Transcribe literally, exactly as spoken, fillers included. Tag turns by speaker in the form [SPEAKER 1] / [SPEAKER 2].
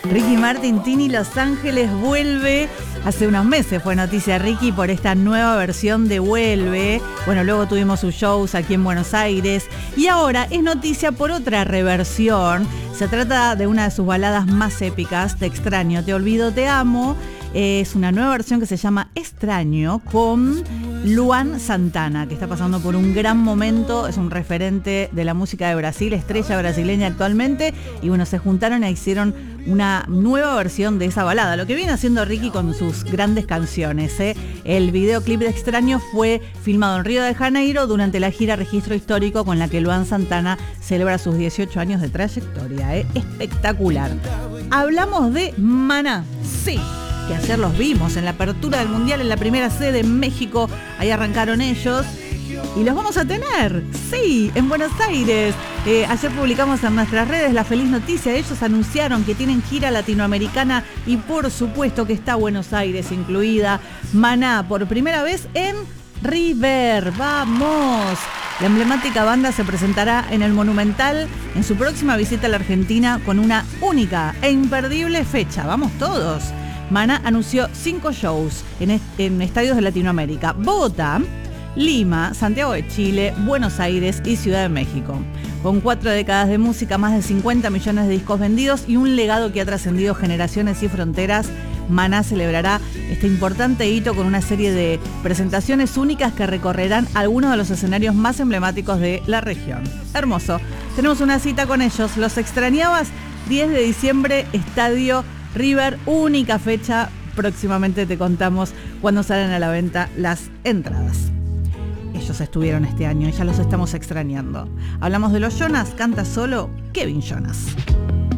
[SPEAKER 1] Ricky Martin, Tini Los Ángeles vuelve. Hace unos meses fue noticia Ricky por esta nueva versión de Vuelve. Bueno, luego tuvimos sus shows aquí en Buenos Aires. Y ahora es noticia por otra reversión. Se trata de una de sus baladas más épicas, Te extraño, te olvido, te amo. Es una nueva versión que se llama Extraño con Luan Santana, que está pasando por un gran momento. Es un referente de la música de Brasil, estrella brasileña actualmente. Y bueno, se juntaron e hicieron una nueva versión de esa balada, lo que viene haciendo Ricky con sus grandes canciones, ¿eh? El videoclip de Extraño fue filmado en Río de Janeiro durante la gira Registro Histórico, con la que Luan Santana celebra sus dieciocho años de trayectoria, ¿eh? Espectacular. Hablamos de Maná, sí, que ayer los vimos en la apertura del Mundial en la primera sede en México. Ahí arrancaron ellos y los vamos a tener, sí, en Buenos Aires. Eh, ayer publicamos en nuestras redes la feliz noticia. Ellos anunciaron que tienen gira latinoamericana y por supuesto que está Buenos Aires incluida. Maná por primera vez en River. ¡Vamos! La emblemática banda se presentará en el Monumental en su próxima visita a la Argentina con una única e imperdible fecha. ¡Vamos todos! Maná anunció cinco shows en, est- en estadios de Latinoamérica: Bogotá, Lima, Santiago de Chile, Buenos Aires y Ciudad de México. Con cuatro décadas de música, más de cincuenta millones de discos vendidos y un legado que ha trascendido generaciones y fronteras, Maná celebrará este importante hito con una serie de presentaciones únicas que recorrerán algunos de los escenarios más emblemáticos de la región. Hermoso. Tenemos una cita con ellos. ¿Los extrañabas? diez de diciembre, Estadio River, única fecha. Próximamente te contamos cuándo salen a la venta las entradas. Ellos estuvieron este año y ya los estamos extrañando. Hablamos de los Jonas, canta solo Kevin Jonas.